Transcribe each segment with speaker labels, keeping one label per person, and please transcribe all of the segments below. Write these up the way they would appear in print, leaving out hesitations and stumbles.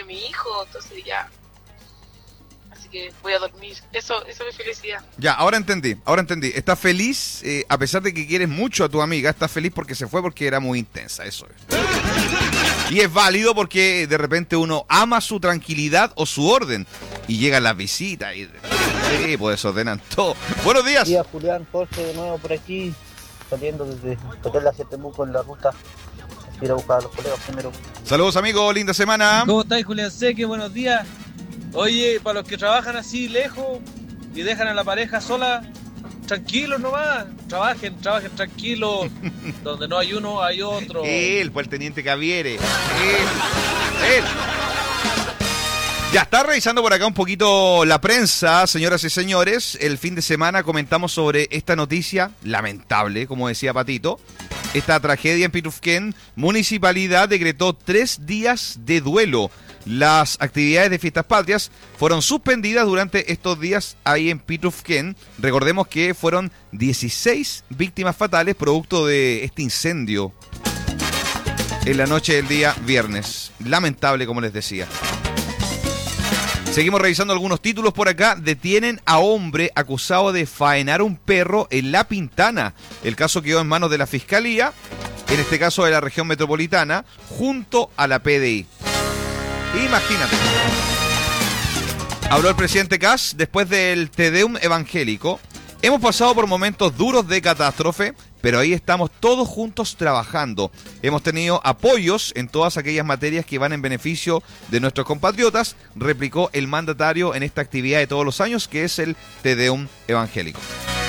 Speaker 1: mi hijo, entonces ya. Así que voy a dormir. Eso es mi felicidad.
Speaker 2: Ya, ahora entendí. Estás feliz, a pesar de que quieres mucho a tu amiga, estás feliz porque se fue porque era muy intensa, eso es. Y es válido porque de repente uno ama su tranquilidad o su orden. Y llegan las visitas y sí, pues desordenan todo. Buenos días.
Speaker 3: Buenos días, Julián, Jorge, de nuevo por aquí, saliendo desde Hotel La Temuco en la ruta. Ir a buscar a los colegas primero.
Speaker 2: Saludos, amigo, linda semana.
Speaker 4: ¿Cómo estáis, Julián Seque? Buenos días. Oye, para los que trabajan así lejos y dejan a la pareja sola, tranquilos nomás, trabajen tranquilos. Donde no hay uno, hay otro.
Speaker 2: Él, pues el teniente Caviere. Él. Ya está revisando por acá un poquito la prensa, señoras y señores. El fin de semana comentamos sobre esta noticia lamentable, como decía Patito. Esta tragedia en Pitufquén. Municipalidad decretó 3 días de duelo. Las actividades de fiestas patrias fueron suspendidas durante estos días ahí en Pitufquén. Recordemos que fueron 16 víctimas fatales producto de este incendio en la noche del día viernes. Lamentable, como les decía. Seguimos revisando algunos títulos por acá. Detienen a hombre acusado de faenar un perro en La Pintana. El caso quedó en manos de la Fiscalía, en este caso de la región metropolitana, junto a la PDI. Imagínate. Habló el presidente Kast después del Te Deum evangélico. Hemos pasado por momentos duros de catástrofe, pero ahí estamos todos juntos trabajando. Hemos tenido apoyos en todas aquellas materias que van en beneficio de nuestros compatriotas, replicó el mandatario en esta actividad de todos los años, que es el Te Deum evangélico.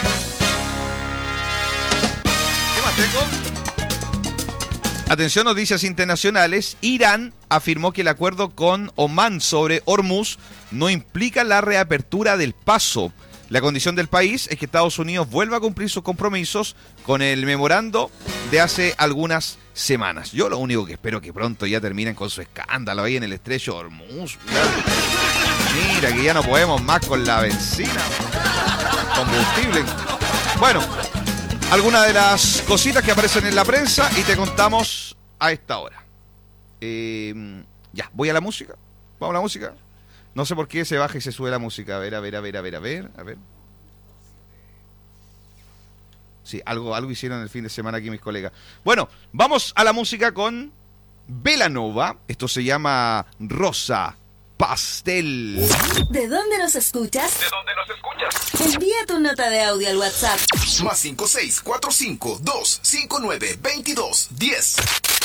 Speaker 2: ¿Qué más tengo? Atención, noticias internacionales. Irán afirmó que el acuerdo con Omán sobre Hormuz no implica la reapertura del paso. La condición del país es que Estados Unidos vuelva a cumplir sus compromisos con el memorando de hace algunas semanas. Yo lo único que espero que pronto ya terminen con su escándalo ahí en el estrecho Hormuz. Mira que ya no podemos más con la benzina, combustible. Bueno, algunas de las cositas que aparecen en la prensa y te contamos a esta hora. Ya, voy a la música. Vamos a la música. No sé por qué se baja y se sube la música. A ver. Sí, algo hicieron el fin de semana aquí mis colegas. Bueno, vamos a la música con Belanova. Esto se llama Rosa Pastel.
Speaker 5: ¿De dónde nos escuchas? Envía tu nota de audio al WhatsApp.
Speaker 6: +5645 259 2210.